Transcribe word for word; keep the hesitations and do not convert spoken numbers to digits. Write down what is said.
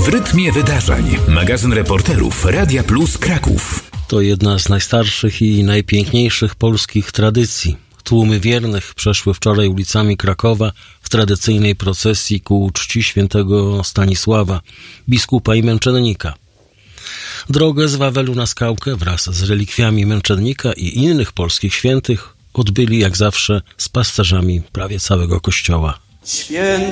W rytmie wydarzeń. Magazyn reporterów Radia Plus Kraków. To jedna z najstarszych i najpiękniejszych polskich tradycji. Tłumy wiernych przeszły wczoraj ulicami Krakowa w tradycyjnej procesji ku czci świętego Stanisława, biskupa i męczennika. Drogę z Wawelu na Skałkę wraz z relikwiami męczennika i innych polskich świętych odbyli jak zawsze z pasterzami prawie całego kościoła. Święty